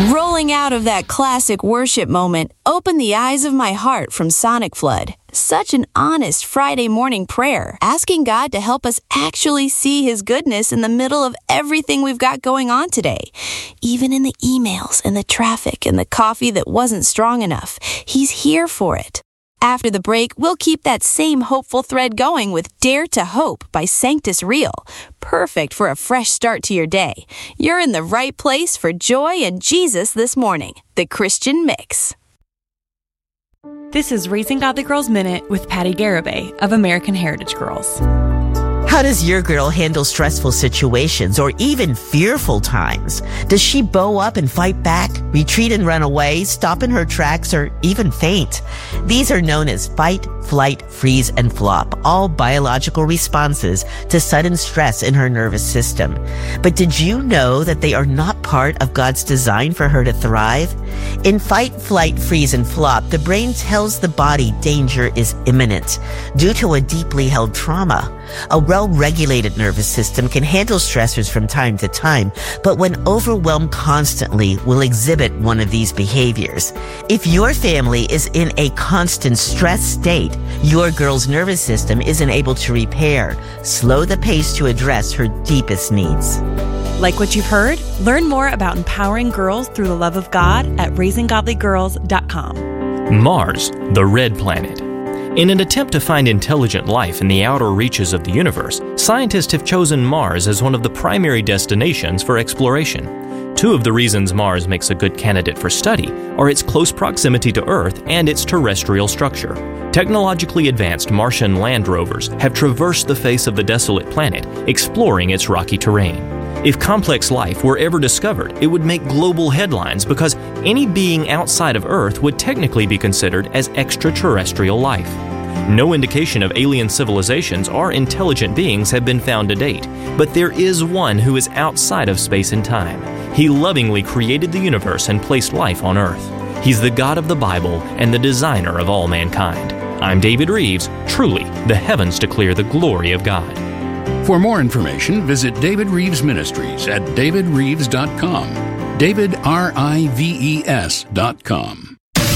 Rolling out of that classic worship moment, Open the Eyes of My Heart from Sonic Flood. Such an honest Friday morning prayer, asking God to help us actually see His goodness in the middle of everything we've got going on today. Even in the emails and the traffic and the coffee that wasn't strong enough, He's here for it. After the break, we'll keep that same hopeful thread going with Dare to Hope by Sanctus Real. Perfect for a fresh start to your day. You're in the right place for joy and Jesus this morning. The Christian Mix. This is Raising Godly Girls Minute with Patty Garibay of American Heritage Girls. How does your girl handle stressful situations or even fearful times? Does she bow up and fight back, retreat and run away, stop in her tracks, or even faint? These are known as fight, flight, freeze, and flop, all biological responses to sudden stress in her nervous system. But did you know that they are not part of God's design for her to thrive? In fight, flight, freeze, and flop, the brain tells the body danger is imminent due to a deeply held trauma. A well-regulated nervous system can handle stressors from time to time, but when overwhelmed constantly will exhibit one of these behaviors. If your family is in a constant stress state, your girl's nervous system isn't able to repair, slow the pace to address her deepest needs. Like what you've heard? Learn more about empowering girls through the love of God at raisinggodlygirls.com. Mars, the red planet. In an attempt to find intelligent life in the outer reaches of the universe, scientists have chosen Mars as one of the primary destinations for exploration. Two of the reasons Mars makes a good candidate for study are its close proximity to Earth and its terrestrial structure. Technologically advanced Martian land rovers have traversed the face of the desolate planet, exploring its rocky terrain. If complex life were ever discovered, it would make global headlines because any being outside of Earth would technically be considered as extraterrestrial life. No indication of alien civilizations or intelligent beings have been found to date, but there is one who is outside of space and time. He lovingly created the universe and placed life on Earth. He's the God of the Bible and the designer of all mankind. I'm David Reeves. Truly, the heavens declare the glory of God. For more information, visit David Reeves Ministries at davidreeves.com. DavidRives.com.